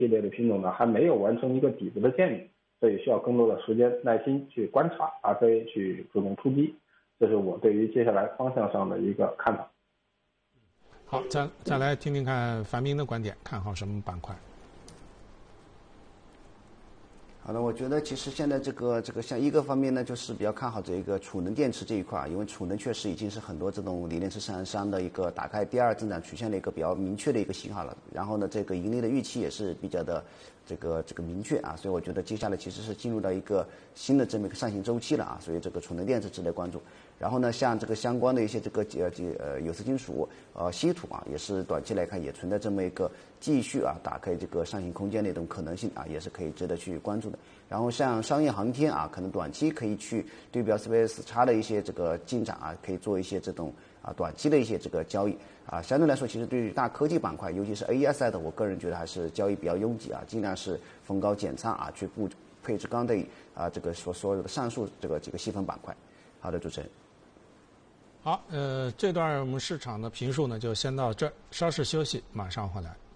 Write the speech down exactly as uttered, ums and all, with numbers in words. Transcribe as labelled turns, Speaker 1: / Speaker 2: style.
Speaker 1: 系列的品种呢还没有完成一个底子的建立，所以需要更多的时间耐心去观察，而非去主动出击。这是我对于接下来方向上的一个看法。
Speaker 2: 好，再再来听听看樊明的观点，看好什么板块？
Speaker 3: 好的，我觉得其实现在这个这个像一个方面呢，就是比较看好这个储能电池这一块，因为储能确实已经是很多这种锂电池生产商的一个打开第二增长曲线的一个比较明确的一个信号了。然后呢，这个盈利的预期也是比较的这个这个明确啊，所以我觉得接下来其实是进入到一个新的这么一个上行周期了啊，所以这个储能电池值得关注。然后呢，像这个相关的一些这个呃呃有色金属、呃稀土啊，也是短期来看也存在这么一个继续啊打开这个上行空间的一种可能性啊，也是可以值得去关注的。然后像商业航天啊，可能短期可以去对标 C P S 差的一些这个进展啊，可以做一些这种啊短期的一些这个交易啊。相对来说，其实对于大科技板块，尤其是 A E S 的，我个人觉得还是交易比较拥挤啊，尽量是逢高减仓啊，去布配置刚才啊这个所所有的上述这个几个细分板块。好的，主持人。
Speaker 2: 好，呃，这段我们市场的评述呢，就先到这儿，稍事休息，马上回来。